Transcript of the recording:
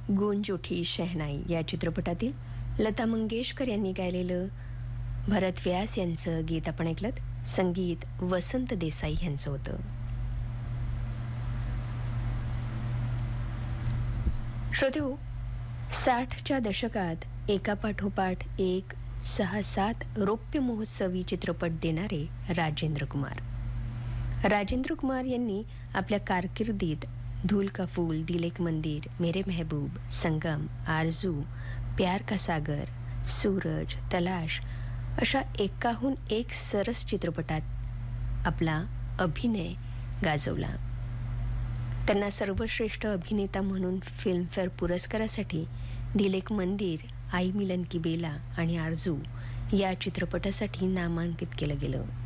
गूंज उठी शहनाई या चित्रपटातील लता मंगेशकर यांनी गायलेलं भरत व्यास यांचं गीत आपण ऐकलं. संगीत वसंत देसाई यांचं होतं. श्रोतेहो, 60च्या दशकात एकापाठोपाठ एक 6-7 रौप्य महोत्सवी चित्रपट देणारे राजेंद्र कुमार. राजेंद्र कुमार यांनी आपल्या कारकिर्दीत धूल का फूल, दिल एक मंदिर, मेरे महबूब, संगम, आरजू, प्यार का सागर, सूरज, तलाश अशा एकाहून एक सरस चित्रपटात आपला अभिनय गाजवला. त्यांना सर्वश्रेष्ठ अभिनेता म्हणून फिल्मफेअर पुरस्कारासाठी दिल एक मंदिर, आई मिलन की बेला आणि आरजू या चित्रपटासाठी नामांकित केलं गेलं.